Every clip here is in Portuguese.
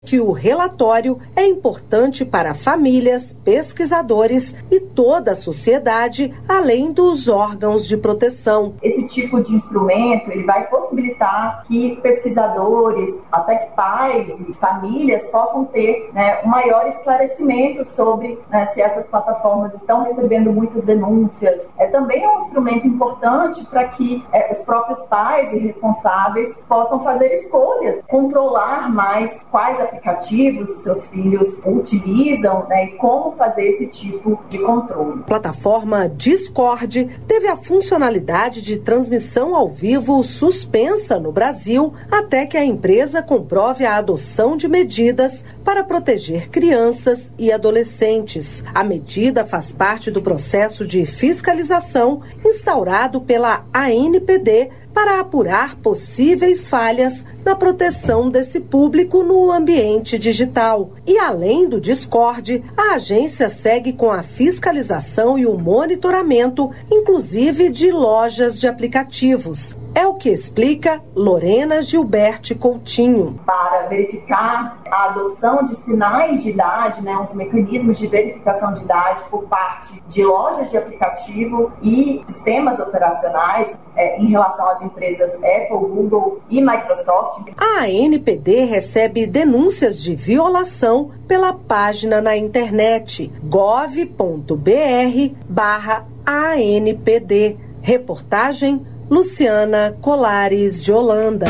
que o relatório é importante para famílias, pesquisadores e toda a sociedade, além dos órgãos de proteção. Esse tipo de instrumento ele vai possibilitar que pesquisadores, até que pais e famílias possam ter um maior esclarecimento sobre se essas plataformas estão recebendo muitas denúncias. Também é um instrumento importante para que os próprios pais e responsáveis possam fazer escolhas, controlar mais quais aplicativos os seus filhos utilizam e como fazer esse tipo de controle. A plataforma Discord teve a funcionalidade de transmissão ao vivo suspensa no Brasil até que a empresa comprove a adoção de medidas para proteger crianças e adolescentes. A medida faz parte do processo de fiscalização instaurado pela ANPD para apurar possíveis falhas na proteção desse público no ambiente digital. E além do Discord, a agência segue com a fiscalização e o monitoramento, inclusive de lojas de aplicativos. É o que explica Lorena Gilberti Coutinho. Para verificar a adoção de sinais de idade, os mecanismos de verificação de idade por parte de lojas de aplicativo e sistemas operacionais em relação às empresas Apple, Google e Microsoft. A ANPD recebe denúncias de violação pela página na internet gov.br/ANPD. Reportagem Luciana Colares de Holanda.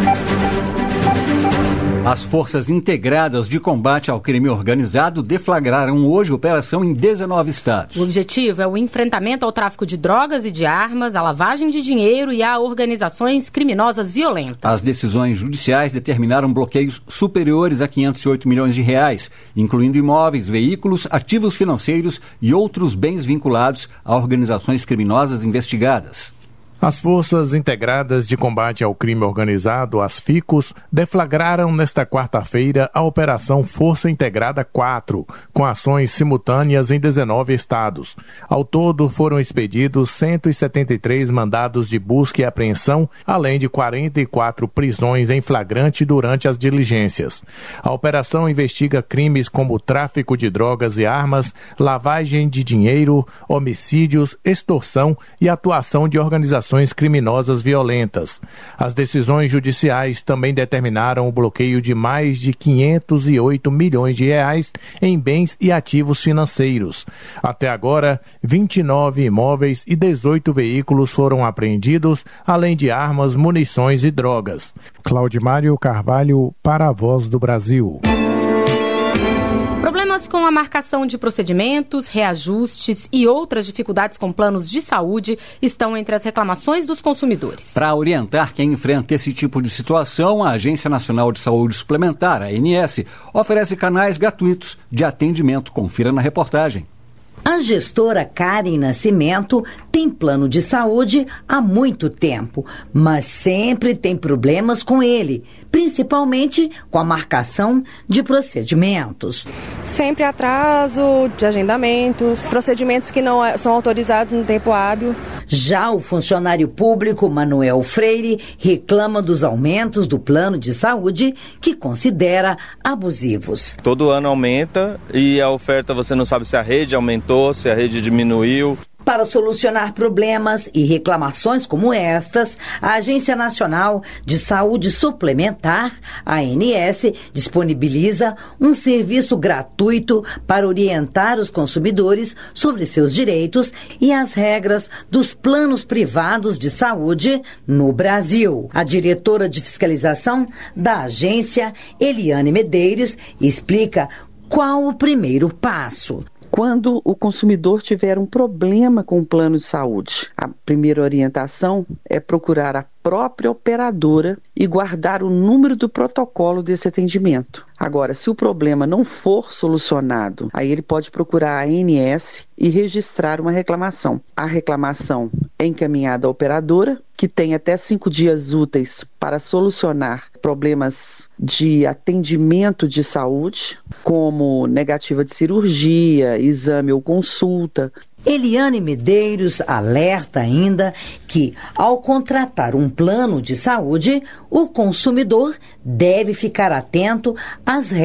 As Forças Integradas de Combate ao Crime Organizado deflagraram hoje operação em 19 estados. O objetivo é o enfrentamento ao tráfico de drogas e de armas, à lavagem de dinheiro e a organizações criminosas violentas. As decisões judiciais determinaram bloqueios superiores a 508 milhões de reais, incluindo imóveis, veículos, ativos financeiros e outros bens vinculados a organizações criminosas investigadas. As Forças Integradas de Combate ao Crime Organizado, as FICOS, deflagraram nesta quarta-feira a Operação Força Integrada 4, com ações simultâneas em 19 estados. Ao todo, foram expedidos 173 mandados de busca e apreensão, além de 44 prisões em flagrante durante as diligências. A operação investiga crimes como tráfico de drogas e armas, lavagem de dinheiro, homicídios, extorsão e atuação de organizações criminosas violentas. As decisões judiciais também determinaram o bloqueio de mais de 508 milhões de reais em bens e ativos financeiros. Até agora, 29 imóveis e 18 veículos foram apreendidos, além de armas, munições e drogas. Claudimário Carvalho, para a Voz do Brasil. Problemas com a marcação de procedimentos, reajustes e outras dificuldades com planos de saúde estão entre as reclamações dos consumidores. Para orientar quem enfrenta esse tipo de situação, a Agência Nacional de Saúde Suplementar, a ANS, oferece canais gratuitos de atendimento. Confira na reportagem. A gestora Karen Nascimento tem plano de saúde há muito tempo, mas sempre tem problemas com ele, principalmente com a marcação de procedimentos. Sempre atraso de agendamentos, procedimentos que não são autorizados no tempo hábil. Já o funcionário público Manuel Freire reclama dos aumentos do plano de saúde que considera abusivos. Todo ano aumenta e a oferta você não sabe se a rede aumentou, se a rede diminuiu. Para solucionar problemas e reclamações como estas, a Agência Nacional de Saúde Suplementar, a ANS, disponibiliza um serviço gratuito para orientar os consumidores sobre seus direitos e as regras dos planos privados de saúde no Brasil. A diretora de fiscalização da agência, Eliane Medeiros, explica qual o primeiro passo. Quando o consumidor tiver um problema com o plano de saúde, a primeira orientação é procurar a própria operadora e guardar o número do protocolo desse atendimento. Agora, se o problema não for solucionado, aí ele pode procurar a ANS e registrar uma reclamação. A reclamação é encaminhada à operadora, que tem até 5 dias úteis para solucionar problemas de atendimento de saúde, como negativa de cirurgia, exame ou consulta, Eliane Medeiros alerta ainda que, ao contratar um plano de saúde, o consumidor deve ficar atento às regras